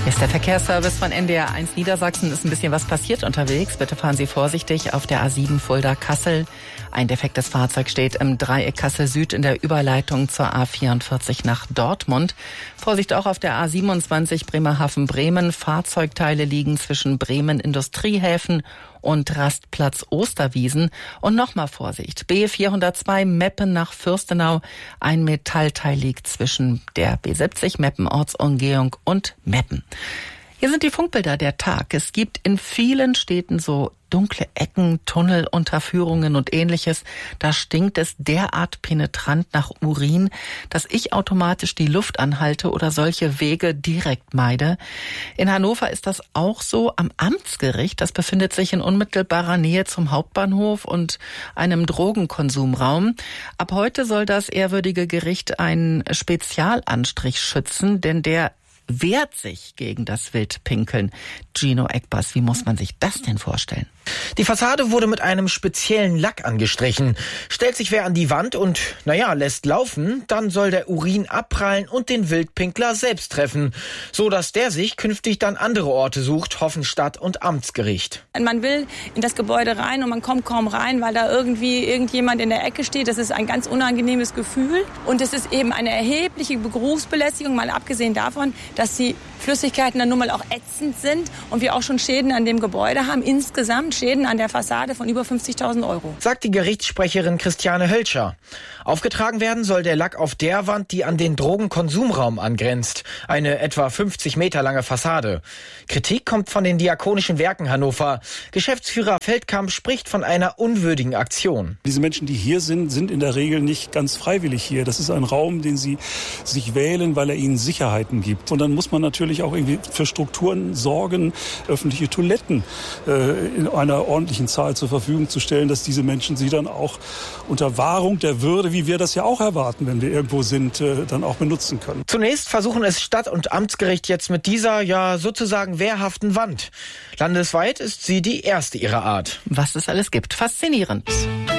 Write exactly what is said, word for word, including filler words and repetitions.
Hier ist der Verkehrsservice von N D R eins Niedersachsen. Ist ein bisschen was passiert unterwegs. Bitte fahren Sie vorsichtig auf der A sieben Fulda-Kassel. Ein defektes Fahrzeug steht im Dreieck Kassel-Süd in der Überleitung zur A vierundvierzig nach Dortmund. Vorsicht auch auf der A siebenundzwanzig Bremerhaven-Bremen. Fahrzeugteile liegen zwischen Bremen-Industriehäfen und Rastplatz Osterwiesen. Und nochmal Vorsicht. B vierhundertzwei Meppen nach Fürstenau. Ein Metallteil liegt zwischen der B siebzig Meppen-Ortsumgehung und Meppen. Hier sind die Funkbilder der Tag. Es gibt in vielen Städten so dunkle Ecken, Tunnel, Unterführungen und Ähnliches. Da stinkt es derart penetrant nach Urin, dass ich automatisch die Luft anhalte oder solche Wege direkt meide. In Hannover ist das auch so am Amtsgericht. Das befindet sich in unmittelbarer Nähe zum Hauptbahnhof und einem Drogenkonsumraum. Ab heute soll das ehrwürdige Gericht einen Spezialanstrich schützen, denn der wehrt sich gegen das Wildpinkeln. Gino Eckbers, wie muss man sich das denn vorstellen? Die Fassade wurde mit einem speziellen Lack angestrichen. Stellt sich wer an die Wand und, naja, lässt laufen, dann soll der Urin abprallen und den Wildpinkler selbst treffen, so dass der sich künftig dann andere Orte sucht, hoffen Stadt- und Amtsgericht. Man will in das Gebäude rein und man kommt kaum rein, weil da irgendwie irgendjemand in der Ecke steht. Das ist ein ganz unangenehmes Gefühl und es ist eben eine erhebliche Berufsbelästigung, mal abgesehen davon, dass die Flüssigkeiten dann nun mal auch ätzend sind und wir auch schon Schäden an dem Gebäude haben. Insgesamt Schäden an der Fassade von über fünfzigtausend Euro. Sagt die Gerichtssprecherin Christiane Hölscher. Aufgetragen werden soll der Lack auf der Wand, die an den Drogenkonsumraum angrenzt. Eine etwa fünfzig Meter lange Fassade. Kritik kommt von den Diakonischen Werken Hannover. Geschäftsführer Feldkamp spricht von einer unwürdigen Aktion. Diese Menschen, die hier sind, sind in der Regel nicht ganz freiwillig hier. Das ist ein Raum, den sie sich wählen, weil er ihnen Sicherheiten gibt. Und dann muss man natürlich auch irgendwie für Strukturen sorgen, öffentliche Toiletten äh, in einer ordentlichen Zahl zur Verfügung zu stellen, dass diese Menschen sie dann auch unter Wahrung der Würde, wie wir das ja auch erwarten, wenn wir irgendwo sind, äh, dann auch benutzen können. Zunächst versuchen es Stadt- und Amtsgericht jetzt mit dieser, ja sozusagen wehrhaften Wand. Landesweit ist sie die erste ihrer Art. Was es alles gibt. Faszinierend.